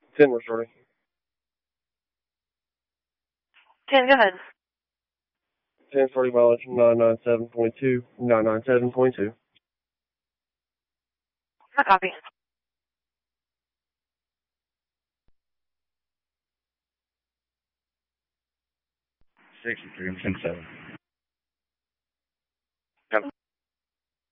10 we're starting. 10, go ahead. 10 starting mileage 997.2, 997.2. I copy. 63, I'm 10-7.